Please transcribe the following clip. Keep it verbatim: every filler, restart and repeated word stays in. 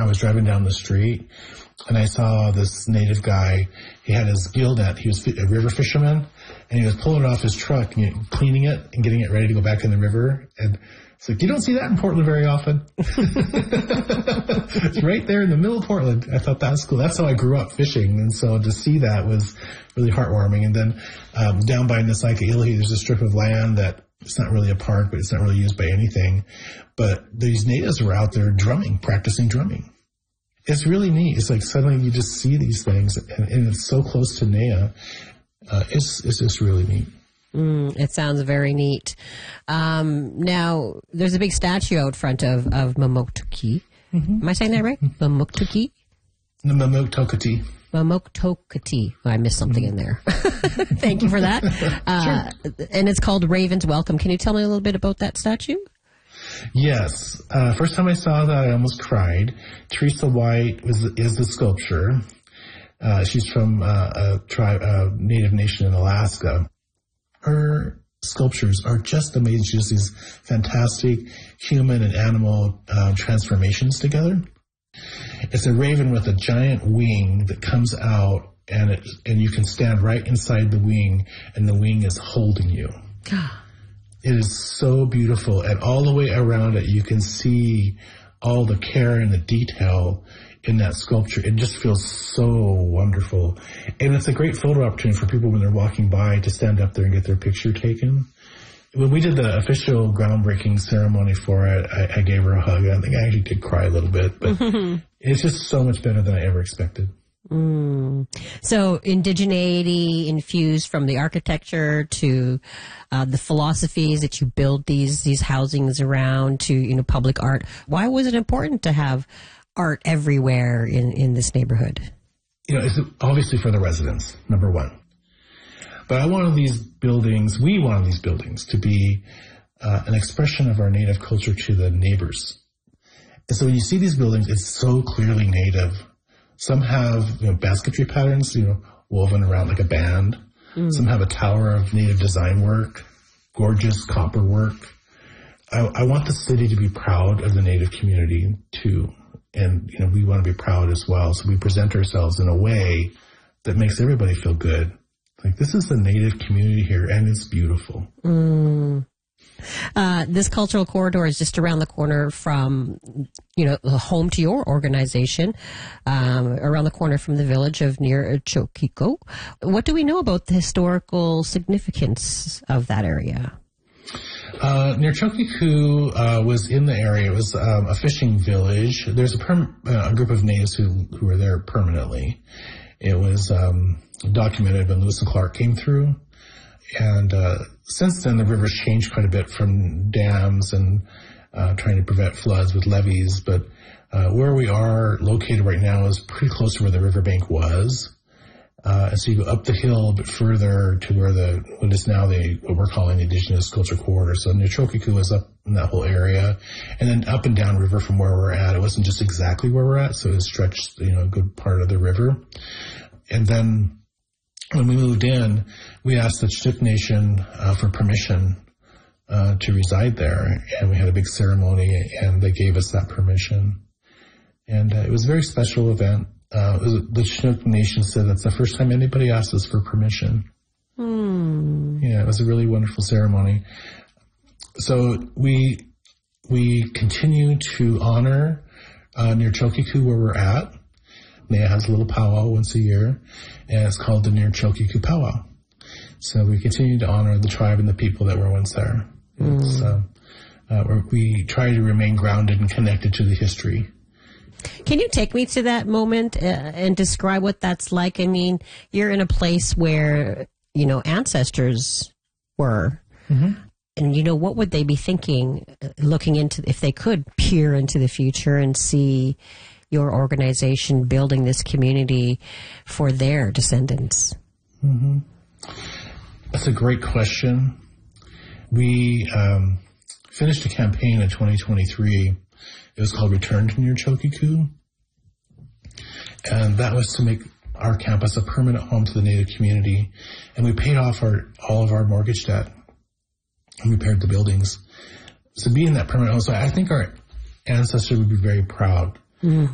I was driving down the street and I saw this native guy. He had his gill net. He was a river fisherman, and he was pulling it off his truck and you know, cleaning it and getting it ready to go back in the river. And it's like, you don't see that in Portland very often. It's right there in the middle of Portland. I thought that was cool. That's how I grew up fishing. And so to see that was really heartwarming. And then um, down by Nasaika-Ilhi, there's a strip of land that it's not really a park, but it's not really used by anything. But these natives were out there drumming, practicing drumming. It's really neat. It's like suddenly you just see these things, and, and it's so close to Nea. Uh, it's it's just really neat. Mm, it sounds very neat. Um, now, there's a big statue out front of, of Mamoktoki. Mm-hmm. Am I saying that right? Mamoktoki? The Mamoktokati. Mamoktokati. Oh, I missed something mm-hmm. in there. Thank you for that. Uh, sure. And it's called Raven's Welcome. Can you tell me a little bit about that statue? Yes. Uh, first time I saw that, I almost cried. Teresa White is, is the sculpture. Uh, she's from uh, a tribe, a native nation in Alaska. Her sculptures are just amazing. She has these fantastic human and animal uh, transformations together. It's a raven with a giant wing that comes out, and it, and you can stand right inside the wing, and the wing is holding you. It is so beautiful, and all the way around it, you can see all the care and the detail in that sculpture. It just feels so wonderful. And it's a great photo opportunity for people when they're walking by to stand up there and get their picture taken. When we did the official groundbreaking ceremony for it, I, I gave her a hug. I think I actually did cry a little bit, but it's just so much better than I ever expected. Mm. So indigeneity infused from the architecture to uh, the philosophies that you build these these housings around to, you know, public art. Why was it important to have art everywhere in, in this neighborhood? You know, it's obviously for the residents, number one. But I wanted these buildings, we wanted these buildings to be uh, an expression of our native culture to the neighbors. And so when you see these buildings, it's so clearly native. Some have, you know, basketry patterns, you know, woven around like a band. Mm. Some have a tower of native design work, gorgeous copper work. I, I want the city to be proud of the native community too. And, you know, we want to be proud as well. So we present ourselves in a way that makes everybody feel good. Like, this is the native community here, and it's beautiful. Mm. Uh, this cultural corridor is just around the corner from, you know, home to your organization, um, around the corner from the village of near Chokiko. What do we know about the historical significance of that area? Uh, near Chokiku uh, was in the area. It was um, a fishing village. There's a, perm- uh, a group of natives who, who were there permanently. It was um, documented when Lewis and Clark came through. And uh, since then, the river's changed quite a bit from dams and uh, trying to prevent floods with levees. But uh, where we are located right now is pretty close to where the riverbank was. Uh, and so you go up the hill a bit further to where the, what is now the, what we're calling the Indigenous Culture Corridor. So near Chokiku is up in that whole area. And then up and down river from where we're at. It wasn't just exactly where we're at, so it stretched, you know, a good part of the river. And then when we moved in, we asked the Chinook Nation uh, for permission uh, to reside there. And we had a big ceremony, and they gave us that permission. And uh, it was a very special event. Uh, it was, the Chinook Nation said that's the first time anybody asked us for permission. Hmm. Yeah, it was a really wonderful ceremony. So we we continue to honor uh, near Chokiku where we're at. Nea has a little powwow once a year, and it's called the Near Chokiku Powwow. So we continue to honor the tribe and the people that were once there. Mm. So uh, we try to remain grounded and connected to the history. Can you take me to that moment uh, and describe what that's like? I mean, you're in a place where, you know, ancestors were. Mm-hmm. And, you know, what would they be thinking, uh, looking into, if they could peer into the future and see your organization building this community for their descendants? Mm-hmm. That's a great question. We um, finished a campaign in twenty twenty-three. It was called Return to Near Chokiku. And that was to make our campus a permanent home to the Native community. And we paid off our all of our mortgage debt and repaired the buildings. So being that permanent home, so I think our ancestors would be very proud. Mm.